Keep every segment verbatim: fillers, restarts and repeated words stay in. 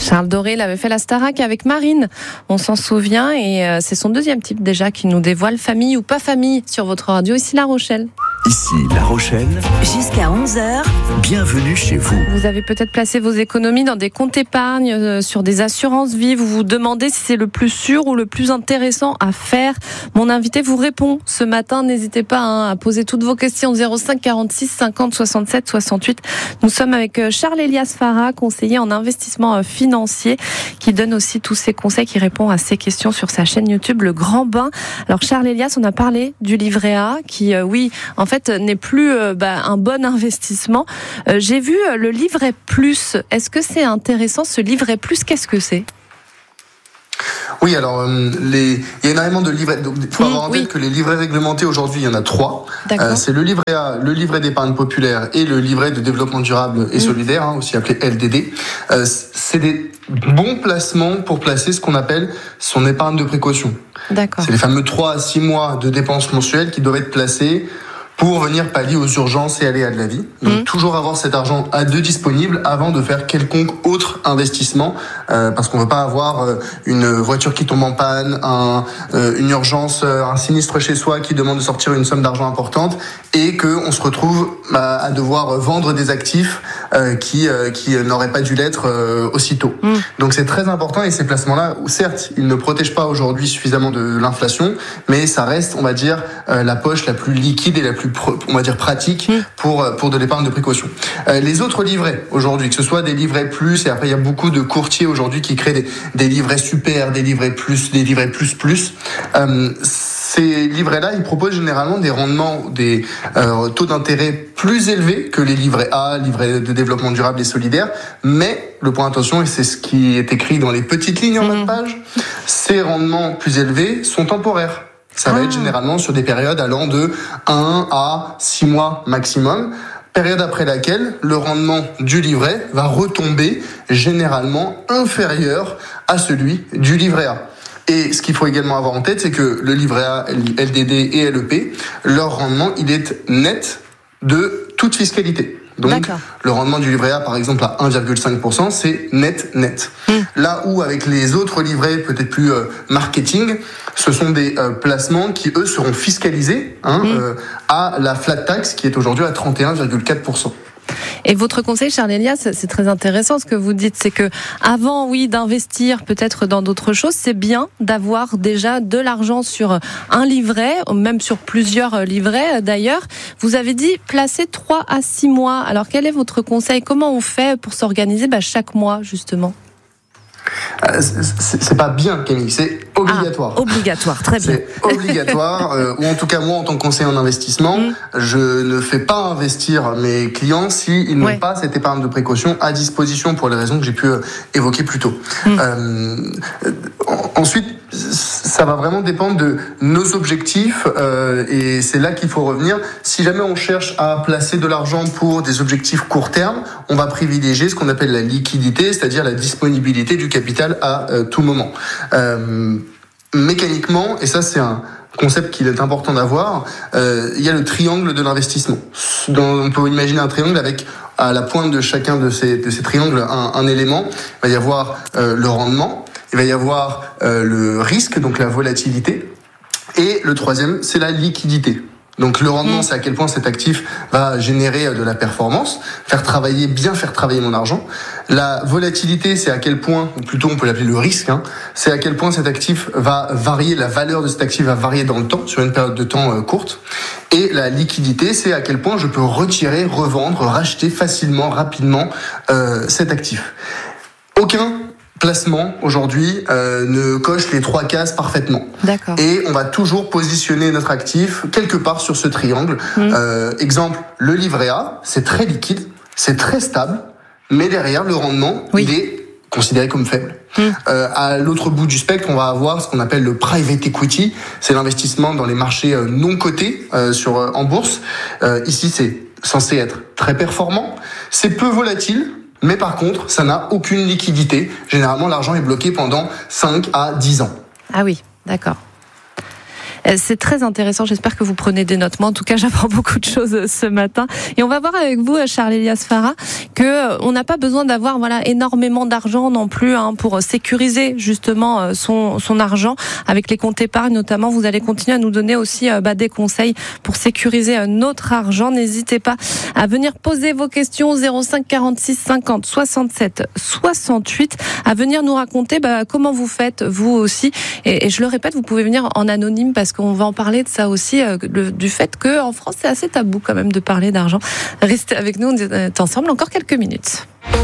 Charles Doré l'avait fait la Starac avec Marine, on s'en souvient, et c'est son deuxième type déjà qui nous dévoile famille ou pas famille sur votre radio, ici La Rochelle. Ici La Rochelle, jusqu'à onze heures, bienvenue chez vous. Vous avez peut-être placé vos économies dans des comptes épargne, euh, sur des assurances vie, vous vous demandez si c'est le plus sûr ou le plus intéressant à faire. Mon invité vous répond ce matin, n'hésitez pas hein, à poser toutes vos questions, zéro cinq quarante-six cinquante soixante-sept soixante-huit. Nous sommes avec Charles Elias Farah, conseiller en investissement financier, qui donne aussi tous ses conseils, qui répond à ces questions sur sa chaîne YouTube Le Grand Bain. Alors Charles Elias, on a parlé du livret A, qui euh, oui, en fait n'est plus euh, bah, un bon investissement. Euh, j'ai vu euh, le livret plus. Est-ce que c'est intéressant ce livret plus? Qu'est-ce que c'est? Oui, alors euh, les... il y a énormément de livrets. Donc, il faut mmh, avoir en tête oui. que les livrets réglementés aujourd'hui, il y en a trois. Euh, c'est le livret A, le livret d'épargne populaire et le livret de développement durable et mmh. solidaire, hein, aussi appelé L D D. Euh, c'est des bons placements pour placer ce qu'on appelle son épargne de précaution. D'accord. C'est les fameux trois à six mois de dépenses mensuelles qui doivent être placés pour venir pallier aux urgences et aléas de la vie. Donc mmh. toujours avoir cet argent à deux disponible avant de faire quelconque autre investissement, euh, parce qu'on veut pas avoir euh, une voiture qui tombe en panne, un, euh, une urgence, euh, un sinistre chez soi qui demande de sortir une somme d'argent importante et que on se retrouve à, à devoir vendre des actifs euh, qui euh, qui n'auraient pas dû l'être euh, aussitôt. Mmh. Donc c'est très important, et ces placements-là, certes, ils ne protègent pas aujourd'hui suffisamment de l'inflation, mais ça reste, on va dire, euh, la poche la plus liquide et la plus on va dire pratique pour pour de l'épargne de précaution. Euh, les autres livrets aujourd'hui, que ce soit des livrets plus, et après il y a beaucoup de courtiers aujourd'hui qui créent des, des livrets super, des livrets plus, des livrets plus plus. Euh, ces livrets-là, ils proposent généralement des rendements, des euh, taux d'intérêt plus élevés que les livrets A, livrets de développement durable et solidaire. Mais le point d'attention, et c'est ce qui est écrit dans les petites lignes en bas de page, ces rendements plus élevés sont temporaires. Ça va être généralement sur des périodes allant de un à six mois maximum, période après laquelle le rendement du livret va retomber généralement inférieur à celui du livret A. Et ce qu'il faut également avoir en tête, c'est que le livret A, L D D et L E P, leur rendement, il est net de toute fiscalité. Donc, D'accord. le rendement du livret A, par exemple, à un virgule cinq pour cent, c'est net, net. Mmh. Là où, avec les autres livrets, peut-être plus euh, marketing, ce sont des euh, placements qui, eux, seront fiscalisés hein, mmh. euh, à la flat tax, qui est aujourd'hui à trente et un virgule quatre pour cent. Et votre conseil, Charles Elias, c'est très intéressant ce que vous dites, c'est que avant, oui, d'investir peut-être dans d'autres choses, c'est bien d'avoir déjà de l'argent sur un livret, même sur plusieurs livrets d'ailleurs. Vous avez dit placer trois à six mois. Alors quel est votre conseil? Comment on fait pour s'organiser bah, chaque mois justement? Euh, c'est, c'est pas bien, Camille, c'est obligatoire. Ah, obligatoire, très bien. C'est obligatoire, euh, ou en tout cas moi en tant que conseiller en investissement, mmh. je ne fais pas investir mes clients s'ils n'ont ouais. pas cette épargne de précaution à disposition pour les raisons que j'ai pu euh, évoquer plus tôt. Mmh. Euh, ensuite, ça va vraiment dépendre de nos objectifs euh, et c'est là qu'il faut revenir. Si jamais on cherche à placer de l'argent pour des objectifs court terme, on va privilégier ce qu'on appelle la liquidité, c'est-à-dire la disponibilité du capital à euh, tout moment. Euh, mécaniquement, et ça c'est un concept qu'il est important d'avoir, euh, il y a le triangle de l'investissement. Dans, on peut imaginer un triangle avec à la pointe de chacun de ces, de ces triangles un, un élément. Il va y avoir euh, le rendement, il va y avoir euh, le risque, donc la volatilité, et le troisième, c'est la liquidité. Donc le rendement, mmh. c'est à quel point cet actif va générer de la performance, faire travailler, bien faire travailler mon argent. La volatilité, c'est à quel point, ou plutôt on peut l'appeler le risque, hein, c'est à quel point cet actif va varier, la valeur de cet actif va varier dans le temps, sur une période de temps euh, courte. Et la liquidité, c'est à quel point je peux retirer, revendre, racheter facilement, rapidement euh, cet actif. Aucun placement aujourd'hui euh, ne coche les trois cases parfaitement. D'accord. Et on va toujours positionner notre actif quelque part sur ce triangle. Mmh. Euh, exemple, le livret A, c'est très liquide, c'est très stable, mais derrière le rendement, oui. il est considéré comme faible. Mmh. Euh, à l'autre bout du spectre, on va avoir ce qu'on appelle le private equity, c'est l'investissement dans les marchés euh, non cotés euh, sur euh, en bourse. Euh, ici, c'est censé être très performant, c'est peu volatile. Mais par contre, ça n'a aucune liquidité. Généralement, l'argent est bloqué pendant cinq à dix ans. Ah oui, d'accord. C'est très intéressant. J'espère que vous prenez des notes. Moi, en tout cas, j'apprends beaucoup de choses ce matin. Et on va voir avec vous, Charles-Elias Farah, que on n'a pas besoin d'avoir voilà énormément d'argent non plus hein, pour sécuriser justement son son argent avec les comptes épargne notamment. Vous allez continuer à nous donner aussi bah, des conseils pour sécuriser notre argent. N'hésitez pas à venir poser vos questions zéro cinq quarante-six cinquante soixante-sept soixante-huit, à venir nous raconter bah, comment vous faites vous aussi. Et, et je le répète, vous pouvez venir en anonyme parce qu'on va en parler de ça aussi, euh, le, du fait que en France c'est assez tabou quand même de parler d'argent. Restez avec nous, on est ensemble encore quelques minutes.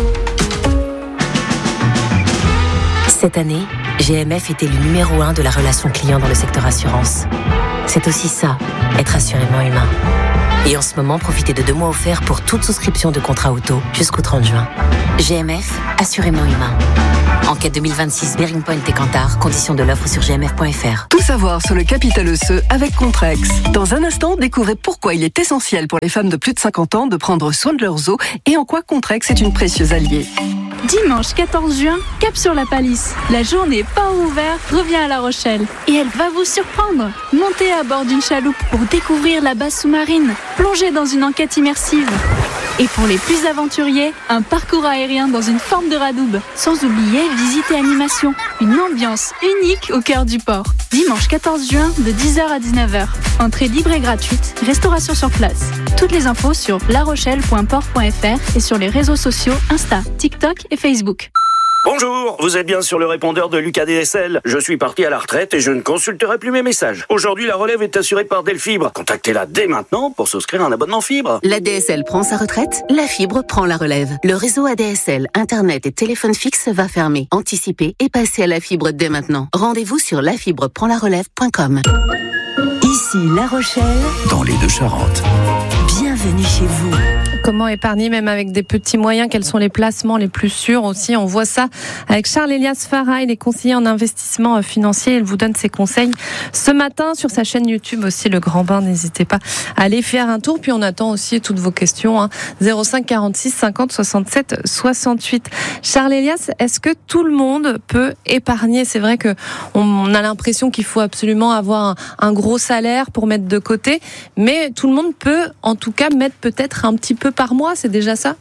Cette année, G M F est élu numéro un de la relation client dans le secteur assurance. C'est aussi ça, être assurément humain. Et en ce moment, profitez de deux mois offerts pour toute souscription de contrat auto jusqu'au trente juin. G M F, assurément humain. Enquête deux mille vingt-six, Bearing Point et Kantar. Conditions de l'offre sur g m f point f r. Tout savoir sur le capital osseux avec Contrex. Dans un instant, découvrez pourquoi il est essentiel pour les femmes de plus de cinquante ans de prendre soin de leurs os et en quoi Contrex est une précieuse alliée. Dimanche quatorze juin, cap sur la Palisse. La journée port ouvert revient à La Rochelle. Et elle va vous surprendre. Montez à bord d'une chaloupe pour découvrir la base sous-marine. Plongez dans une enquête immersive. Et pour les plus aventuriers, un parcours aérien dans une forme de radoub. Sans oublier visite et animation. Une ambiance unique au cœur du port. Dimanche quatorze juin de dix heures à dix-neuf heures. Entrée libre et gratuite. Restauration sur place. Toutes les infos sur larochelle point port point f r et sur les réseaux sociaux Insta, TikTok et Facebook. Bonjour, vous êtes bien sur le répondeur de Lucas D S L. Je suis parti à la retraite et je ne consulterai plus mes messages. Aujourd'hui, la relève est assurée par Delfibre. Contactez-la dès maintenant pour souscrire un abonnement fibre. La D S L prend sa retraite, la fibre prend la relève. Le réseau A D S L, Internet et téléphone fixe va fermer. Anticipez et passez à la fibre dès maintenant. Rendez-vous sur la fibre prend la relève point com. Ici La Rochelle, dans les Deux-Charentes. Bienvenue chez vous. Comment épargner même avec des petits moyens? Quels sont les placements les plus sûrs aussi? On voit ça avec Charles-Elias Farah, il est conseiller en investissement financier. Il vous donne ses conseils ce matin sur sa chaîne YouTube aussi, Le Grand Bain. N'hésitez pas à aller faire un tour. Puis on attend aussi toutes vos questions. Hein. zéro cinq quarante-six cinquante soixante-sept soixante-huit. Charles-Elias, est-ce que tout le monde peut épargner? C'est vrai que on a l'impression qu'il faut absolument avoir un, un gros salaire pour mettre de côté, mais tout le monde peut en tout cas mettre peut-être un petit peu par mois, c'est déjà ça?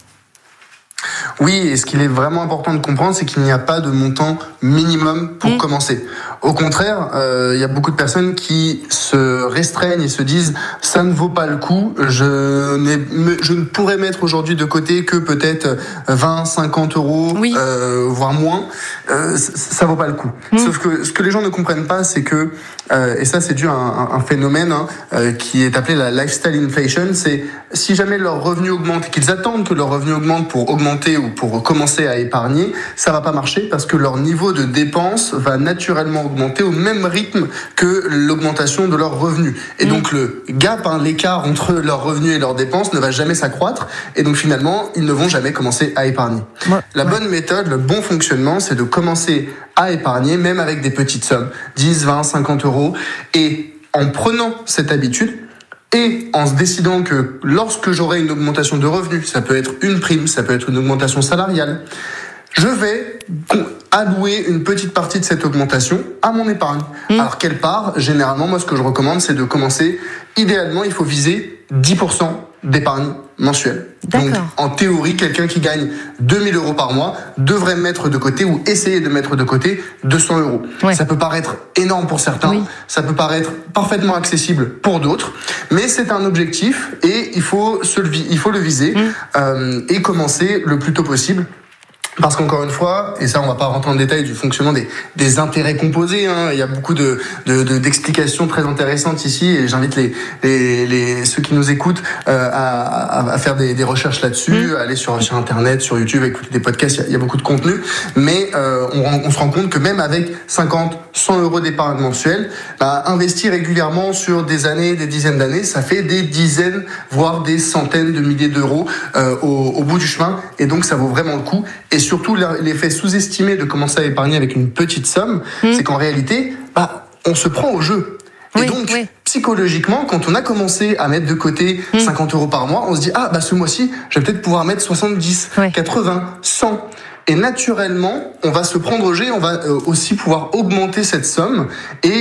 Oui, et ce qu'il est vraiment important de comprendre, c'est qu'il n'y a pas de montant minimum pour mmh. commencer. Au contraire, euh, il y a beaucoup de personnes qui se restreignent et se disent « ça ne vaut pas le coup, je, n'ai, je ne pourrais mettre aujourd'hui de côté que peut-être vingt, cinquante euros, oui. euh, voire moins, euh, ça ne vaut pas le coup. Mmh. » Sauf que ce que les gens ne comprennent pas, c'est que, euh, et ça c'est dû à un, un phénomène hein, euh, qui est appelé la lifestyle inflation, c'est si jamais leur revenu augmente et qu'ils attendent que leur revenu augmente pour augmenter ou pour commencer à épargner, ça va pas marcher parce que leur niveau de dépense va naturellement augmenter au même rythme que l'augmentation de leurs revenus. Et mmh. donc le gap, hein, l'écart entre leurs revenus et leurs dépenses ne va jamais s'accroître. Et donc finalement, ils ne vont jamais commencer à épargner. Ouais. La bonne méthode, le bon fonctionnement, c'est de commencer à épargner, même avec des petites sommes, dix, vingt, cinquante euros. Et en prenant cette habitude, et en se décidant que lorsque j'aurai une augmentation de revenus, ça peut être une prime, ça peut être une augmentation salariale, je vais allouer une petite partie de cette augmentation à mon épargne. Mmh. Alors quelle part? Généralement, moi ce que je recommande, c'est de commencer, idéalement, il faut viser dix pour cent d'épargne mensuelle. D'accord. Donc en théorie, quelqu'un qui gagne deux mille euros par mois devrait mettre de côté ou essayer de mettre de côté deux cents euros. Ouais. Ça peut paraître énorme pour certains, oui. ça peut paraître parfaitement accessible pour d'autres, mais c'est un objectif et il faut, se le, il faut le viser mmh. euh, et commencer le plus tôt possible. Parce qu'encore une fois, et ça on va pas rentrer en détail du fonctionnement des, des intérêts composés, hein, il y a beaucoup de, de, de d'explications très intéressantes ici et j'invite les, les, les ceux qui nous écoutent euh, à, à faire des, des recherches là-dessus, mmh. aller sur, sur internet, sur YouTube, écouter des podcasts, il y a, il y a beaucoup de contenu, mais euh, on, on se rend compte que même avec cinquante, cent euros d'épargne mensuelle, bah, investir régulièrement sur des années, des dizaines d'années, ça fait des dizaines, voire des centaines de milliers d'euros euh, au, au bout du chemin, et donc ça vaut vraiment le coup. Et surtout, l'effet sous-estimé de commencer à épargner avec une petite somme, mmh. c'est qu'en réalité, bah, on se prend au jeu. Et oui, donc, oui. psychologiquement, quand on a commencé à mettre de côté mmh. cinquante euros par mois, on se dit, ah, bah, ce mois-ci, je vais peut-être pouvoir mettre soixante-dix, ouais. quatre-vingts, cent. Et naturellement, on va se prendre au jeu, on va euh, aussi pouvoir augmenter cette somme et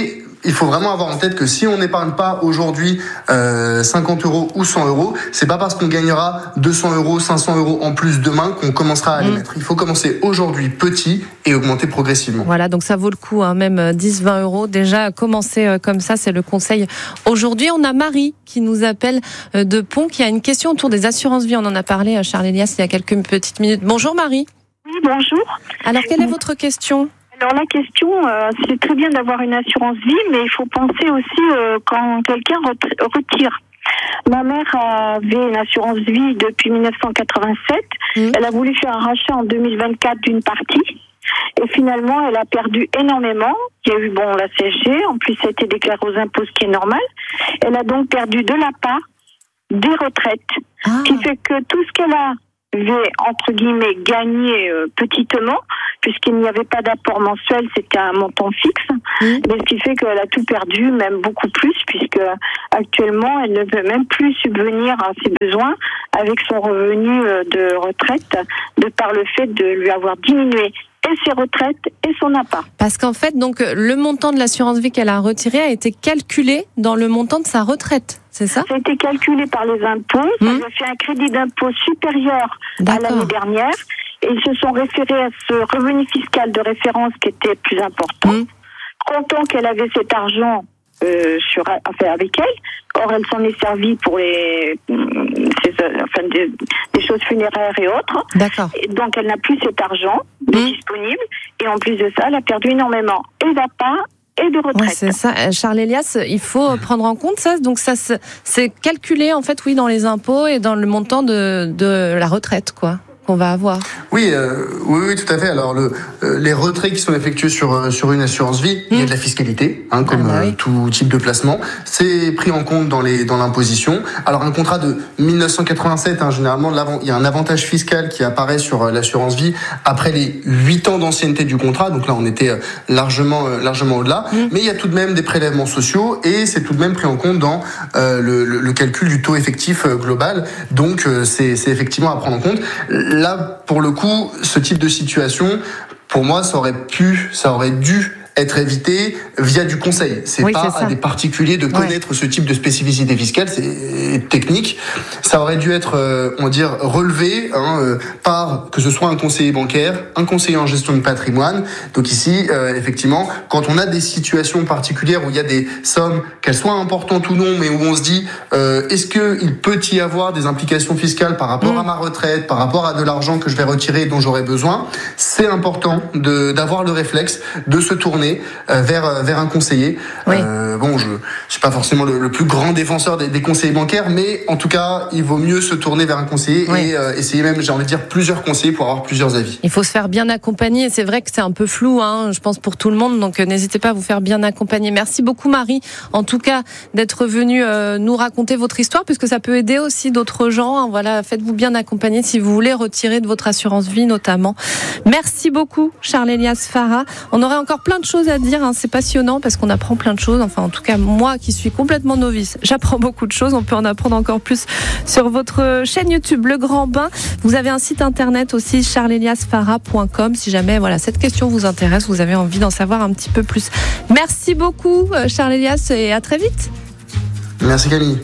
il faut vraiment avoir en tête que si on n'épargne pas aujourd'hui euh, cinquante euros ou cent euros, c'est pas parce qu'on gagnera deux cents euros, cinq cents euros en plus demain qu'on commencera à les mmh. mettre. Il faut commencer aujourd'hui petit et augmenter progressivement. Voilà, donc ça vaut le coup, hein, même dix à vingt euros. Déjà, commencer comme ça, c'est le conseil. Aujourd'hui, on a Marie qui nous appelle de Pont, qui a une question autour des assurances vie. On en a parlé, Charles Elias, il y a quelques petites minutes. Bonjour Marie. Oui, bonjour. Alors, quelle est votre question ? Alors la question, euh, c'est très bien d'avoir une assurance vie, mais il faut penser aussi euh, quand quelqu'un retire. Ma mère avait une assurance vie depuis dix-neuf cent quatre-vingt-sept. Mmh. Elle a voulu faire un rachat en deux mille vingt-quatre d'une partie. Et finalement, elle a perdu énormément. Il y a eu bon la C S G, en plus ça a été déclaré aux impôts, ce qui est normal. Elle a donc perdu de la part des retraites, ah. ce qui fait que tout ce qu'elle a avait, entre guillemets, gagné euh, petitement, puisqu'il n'y avait pas d'apport mensuel, c'était un montant fixe. Mmh. Mais ce qui fait qu'elle a tout perdu, même beaucoup plus, puisque actuellement, elle ne peut même plus subvenir à ses besoins avec son revenu de retraite, de par le fait de lui avoir diminué et ses retraites et son appart. Parce qu'en fait, donc, le montant de l'assurance vie qu'elle a retiré a été calculé dans le montant de sa retraite, c'est ça ? Ça a été calculé par les impôts. Mmh. Ça lui a fait un crédit d'impôt supérieur D'accord. à l'année dernière. Et ils se sont référés à ce revenu fiscal de référence qui était plus important. Mmh. Comptant qu'elle avait cet argent euh, sur, enfin, avec elle. Or, elle s'en est servie pour les, ses, enfin, des, des choses funéraires et autres. D'accord. Et donc, elle n'a plus cet argent mmh. disponible. Et en plus de ça, elle a perdu énormément. Et d'appart et de retraite. Ouais, c'est ça. Charles Elias, il faut prendre en compte ça. Donc, ça, c'est calculé, en fait, oui, dans les impôts et dans le montant de, de la retraite, quoi, qu'on va avoir. Oui, euh, oui, oui, tout à fait. Alors, le, euh, les retraits qui sont effectués sur sur une assurance vie, mmh. il y a de la fiscalité, hein, comme ah bah oui. euh, tout type de placement. C'est pris en compte dans les dans l'imposition. Alors, un contrat de dix-neuf cent quatre-vingt-sept, hein, généralement, il y a un avantage fiscal qui apparaît sur euh, l'assurance vie après les huit ans d'ancienneté du contrat. Donc là, on était euh, largement euh, largement au-delà. Mmh. Mais il y a tout de même des prélèvements sociaux et c'est tout de même pris en compte dans euh, le, le, le calcul du taux effectif euh, global. Donc, euh, c'est c'est effectivement à prendre en compte. Là, pour le coup, ce type de situation, pour moi, ça aurait pu, ça aurait dû être évité via du conseil. C'est oui, pas c'est à des particuliers de connaître ouais. ce type de spécificité fiscale, c'est technique. Ça aurait dû être, euh, on va dire, relevé hein, euh, par que ce soit un conseiller bancaire, un conseiller en gestion de patrimoine. Donc ici, euh, effectivement, quand on a des situations particulières où il y a des sommes, qu'elles soient importantes ou non, mais où on se dit, euh, est-ce que il peut y avoir des implications fiscales par rapport mmh. à ma retraite, par rapport à de l'argent que je vais retirer et dont j'aurai besoin, c'est important de d'avoir le réflexe de se tourner vers vers un conseiller. Oui. Euh, bon, je, je suis pas forcément le, le plus grand défenseur des, des conseillers bancaires, mais en tout cas, il vaut mieux se tourner vers un conseiller oui. et euh, essayer même, j'ai envie de dire, plusieurs conseillers pour avoir plusieurs avis. Il faut se faire bien accompagner. C'est vrai que c'est un peu flou, hein, je pense pour tout le monde. Donc, euh, n'hésitez pas à vous faire bien accompagner. Merci beaucoup, Marie, en tout cas, d'être venue euh, nous raconter votre histoire, puisque ça peut aider aussi d'autres gens. Hein, voilà, faites-vous bien accompagner si vous voulez retirer de votre assurance vie, notamment. Merci beaucoup, Charles Elias Farah. On aurait encore plein de choses à dire, hein. C'est passionnant parce qu'on apprend plein de choses. Enfin, en tout cas, moi qui suis complètement novice, j'apprends beaucoup de choses. On peut en apprendre encore plus sur votre chaîne YouTube, Le Grand Bain. Vous avez un site internet aussi, charles elias farah point com. Si jamais voilà, cette question vous intéresse, vous avez envie d'en savoir un petit peu plus. Merci beaucoup, Charles Elias, et à très vite. Merci, Camille.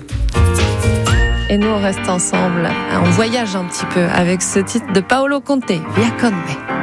Et nous, on reste ensemble. On voyage un petit peu avec ce titre de Paolo Conte, Via con me.